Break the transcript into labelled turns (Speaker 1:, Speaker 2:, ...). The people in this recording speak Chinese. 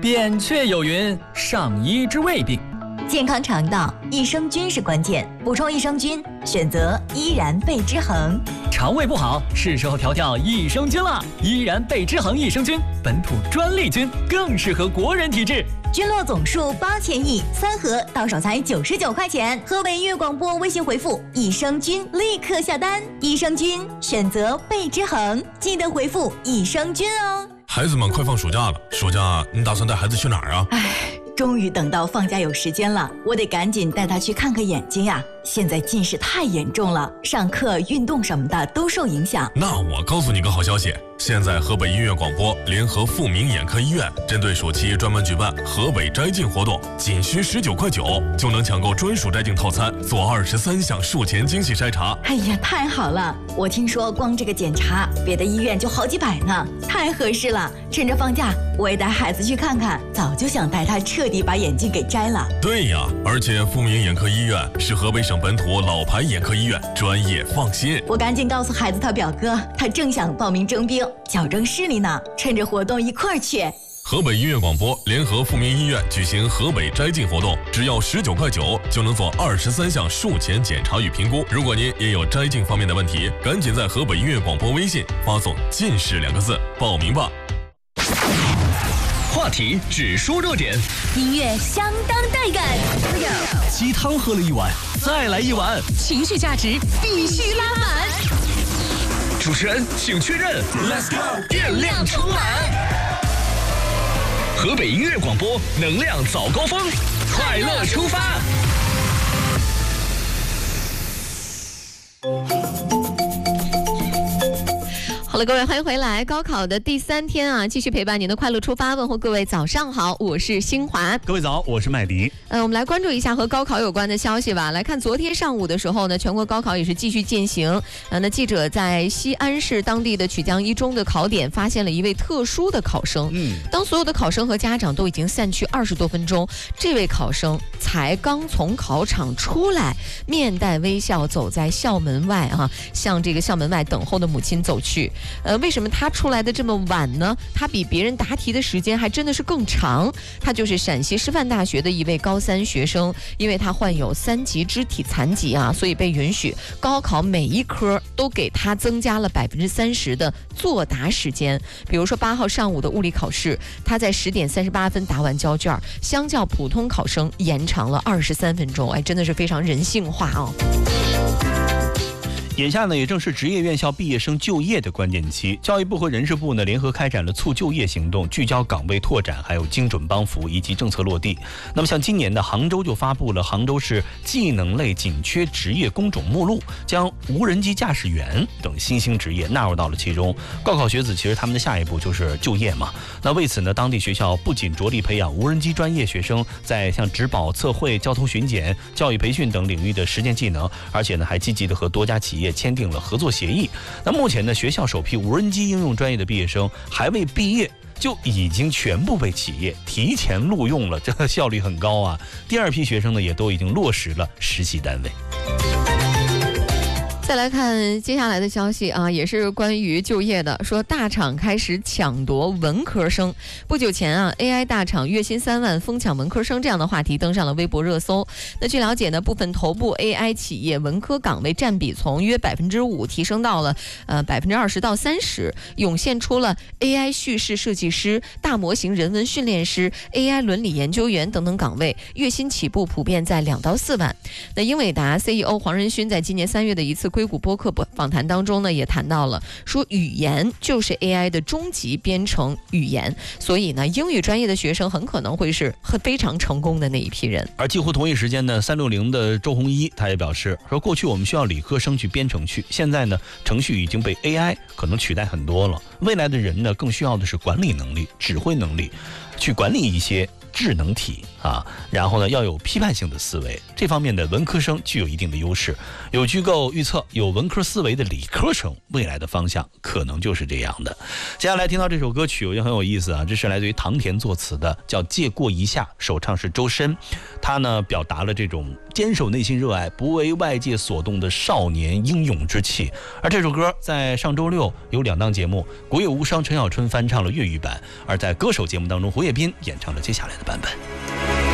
Speaker 1: 扁鹊有云：上医之未病。
Speaker 2: 健康肠道，益生菌是关键，补充益生菌，选择依然贝之恒。
Speaker 1: 肠胃不好，是时候调调益生菌了。依然贝之恒益生菌，本土专利菌，更适合国人体质。
Speaker 2: 菌落总数8000亿，3盒到手才99块钱。河北音乐广播微信回复益生菌，立刻下单。益生菌选择贝之恒，记得回复益生菌哦。
Speaker 3: 孩子们快放暑假了，暑假你打算带孩子去哪儿啊？
Speaker 2: 终于等到放假有时间了，我得赶紧带他去看看眼睛呀。现在近视太严重了，上课、运动什么的都受影响。
Speaker 3: 那我告诉你个好消息，现在河北音乐广播联合富民眼科医院，针对暑期专门举办河北摘镜活动，仅需19块9就能抢购专属摘镜套餐，做23项术前精细筛查。
Speaker 2: 哎呀，太好了！我听说光这个检查，别的医院就好几百呢，太合适了。趁着放假，我也带孩子去看看，早就想带他彻底把眼镜给摘了。
Speaker 3: 对呀，而且富民眼科医院是河北省本土老牌眼科医院，专业放心。
Speaker 2: 我赶紧告诉孩子他表哥，他正想报名征兵，矫正视力呢，趁着活动一块儿去。
Speaker 3: 河北音乐广播联合富民医院举行河北摘镜活动，只要19块9就能做23项术前检查与评估。如果您也有摘镜方面的问题，赶紧在河北音乐广播微信发送“近视”2个字报名吧。
Speaker 4: 话题只说热点，
Speaker 2: 音乐相当带感，
Speaker 4: 鸡汤喝了一碗，再来一碗，
Speaker 5: 情绪价值必须拉满。
Speaker 4: 主持人请确认 ，Let's go， 电量充满。河北音乐广播，能量早高峰，快乐出发。
Speaker 5: 好了，各位，欢迎回来。高考的第3天啊，继续陪伴您的快乐出发。问候各位早上好，我是新华。
Speaker 6: 各位早，我是麦迪。
Speaker 5: 我们来关注一下和高考有关的消息吧。来看昨天上午的时候呢，全国高考也是继续进行。那记者在西安市当地的曲江一中的考点发现了一位特殊的考生。当所有的考生和家长都已经散去20多分钟，这位考生才刚从考场出来，面带微笑走在校门外啊，向这个校门外等候的母亲走去。为什么他出来的这么晚呢？他比别人答题的时间还真的是更长。他就是陕西师范大学的一位高3学生，因为他患有3级肢体残疾啊，所以被允许高考每一科都给他增加了30%的作答时间。比如说8号上午的物理考试，他在10点38分答完交卷，相较普通考生延长了23分钟。哎，真的是非常人性化哦。
Speaker 6: 眼下呢，也正是职业院校毕业生就业的关键期。教育部和人事部呢联合开展了促就业行动，聚焦岗位拓展，还有精准帮扶以及政策落地。那么像今年的杭州就发布了杭州市技能类紧缺职业工种目录，将无人机驾驶员等新兴职业纳入到了其中。高考学子其实他们的下一步就是就业嘛。那为此呢，当地学校不仅着力培养无人机专业学生在像值保、测绘、交通巡检、教育培训等领域的实践技能，而且呢还积极的和多家企业签订了合作协议。那目前呢，学校首批无人机应用专业的毕业生还未毕业，就已经全部被企业提前录用了，这个效率很高啊。第2批学生呢，也都已经落实了实习单位。
Speaker 5: 再来看接下来的消息啊，也是关于就业的，说大厂开始抢夺文科生。不久前啊 ，AI 大厂月薪3万疯抢文科生这样的话题登上了微博热搜。那据了解呢，部分头部 AI 企业文科岗位占比从约5%提升到了20%到30%，涌现出了 AI 叙事设计师、大模型人文训练师、AI 伦理研究员等等岗位，月薪起步普遍在2到4万。那英伟达 CEO 黄仁勋在今年3月的一次硅谷播客访谈当中呢，也谈到了说语言就是 AI 的终极编程语言，所以呢，英语专业的学生很可能会是非常成功的那一批人。
Speaker 6: 而几乎同一时间呢，360的周鸿祎他也表示说，过去我们需要理科生去编程序，现在呢，程序已经被 AI 可能取代很多了。未来的人呢，更需要的是管理能力、指挥能力，去管理一些智能体啊，然后呢要有批判性的思维，这方面的文科生具有一定的优势。有机构预测，有文科思维的理科生未来的方向可能就是这样的。接下来听到这首歌曲，我觉得很有意思啊，这是来自于唐田作词的，叫《借过一下》，首唱是周深。他呢表达了这种坚守内心热爱、不为外界所动的少年英勇之气。而这首歌在上周六有2档节目，国乐无双陈小春翻唱了粤语版，而在歌手节目当中，胡彦斌演唱了接下来的版本。